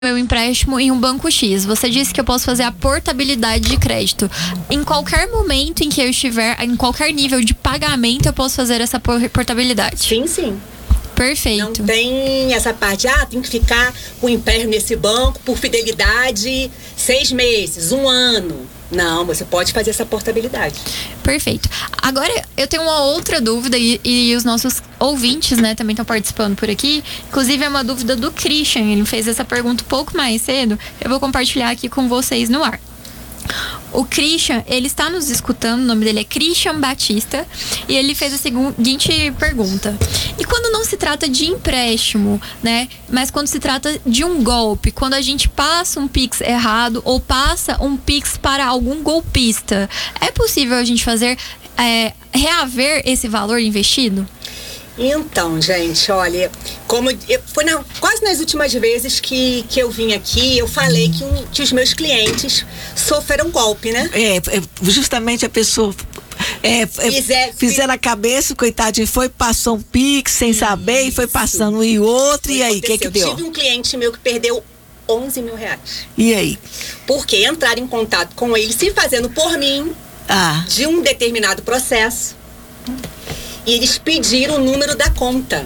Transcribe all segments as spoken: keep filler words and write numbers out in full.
meu empréstimo em um banco X. Você disse que eu posso fazer a portabilidade de crédito. Em qualquer momento em que eu estiver, em qualquer nível de pagamento, eu posso fazer essa portabilidade? Sim, sim. Perfeito. Não tem essa parte, ah, tem que ficar com o empréstimo nesse banco por fidelidade seis meses, um ano. Não, você pode fazer essa portabilidade. Perfeito. Agora, eu tenho uma outra dúvida e, e os nossos ouvintes, né, também estão participando por aqui. Inclusive, é uma dúvida do Christian. Ele fez essa pergunta um pouco mais cedo. Eu vou compartilhar aqui com vocês no ar. O Christian, ele está nos escutando, o nome dele é Christian Batista, e ele fez a seguinte pergunta: e quando não se trata de empréstimo, né, mas quando se trata de um golpe, quando a gente passa um Pix errado ou passa um Pix para algum golpista, é possível a gente fazer, é, reaver esse valor investido? Então, gente, olha, como eu, foi na, quase nas últimas vezes que, que eu vim aqui, eu falei que, um, que os meus clientes sofreram golpe, né? É, é justamente a pessoa é, é, Fizer, fizeram a cabeça, coitadinho, foi, passou um Pix sem saber, e foi passando um e outro, e aí, o que que deu? Eu tive um cliente meu que perdeu onze mil reais. E aí? Porque entraram em contato com ele, se fazendo por mim, ah. de um determinado processo. E eles pediram o número da conta.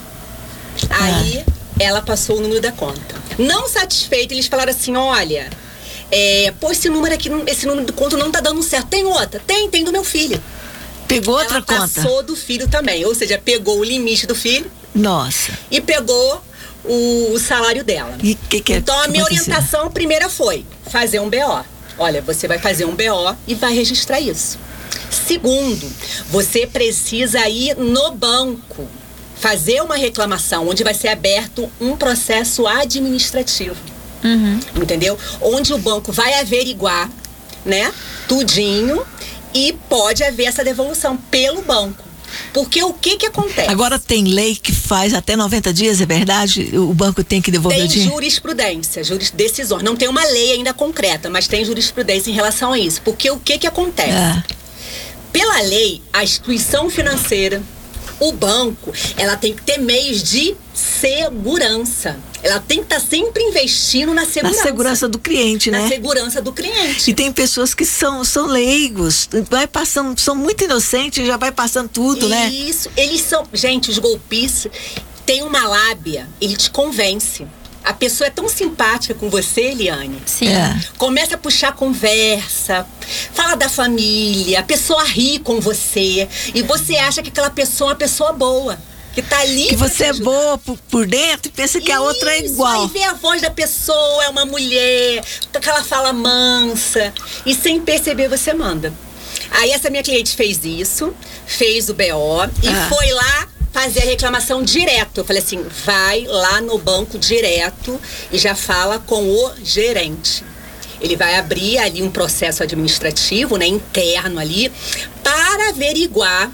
Aí, ah. ela passou o número da conta. Não satisfeita, eles falaram assim, olha, é, pô, esse número aqui, esse número de conta não tá dando certo. Tem outra? Tem, tem do meu filho. Pegou ela outra conta? Passou do filho também, ou seja, pegou o limite do filho. Nossa. E pegou o, o salário dela. E que que então, é, a minha aconteceu? orientação primeira foi fazer um B O. Olha, você vai fazer um B O e vai registrar isso. Segundo, você precisa ir no banco fazer uma reclamação, onde vai ser aberto um processo administrativo. Uhum. Entendeu? Onde o banco vai averiguar, né, tudinho, e pode haver essa devolução pelo banco. Porque o que que acontece? Agora tem lei que faz até noventa dias, é verdade? O banco tem que devolver tem o dinheiro? Tem jurisprudência, juris, decisões. Não tem uma lei ainda concreta, mas tem jurisprudência em relação a isso. Porque o que que acontece? Ah. Pela lei, a instituição financeira, o banco, ela tem que ter meios de segurança. Ela tem que estar sempre investindo na segurança. Na segurança do cliente, né? Na segurança do cliente. E tem pessoas que são, são leigos, vai passando, são muito inocentes, já vai passando tudo, né? Isso, eles são... Gente, os golpistas têm uma lábia, ele te convence. A pessoa é tão simpática com você, Eliane. Sim. É. Começa a puxar conversa, fala da família, a pessoa ri com você. E você acha que aquela pessoa é uma pessoa boa. Que tá ali. Que você é boa por, por dentro e pensa que Isso, a outra é igual. Aí vê a voz da pessoa, é uma mulher, que ela fala mansa. E sem perceber você manda. Aí essa minha cliente fez isso, fez o B O e ah. foi lá fazer a reclamação direto. Eu falei assim, vai lá no banco direto e já fala com o gerente. Ele vai abrir ali um processo administrativo, né, interno ali, para averiguar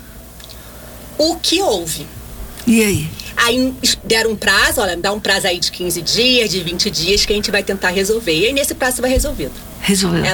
o que houve. E aí? Aí deram um prazo, olha, dá um prazo aí de quinze dias, de vinte dias, que a gente vai tentar resolver. E aí nesse prazo vai resolvido. Resolveu.